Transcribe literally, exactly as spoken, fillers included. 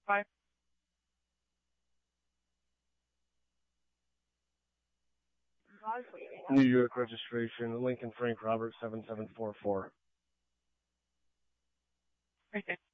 Bye. New York registration, Lincoln Frank Robert seven seven four four. Okay.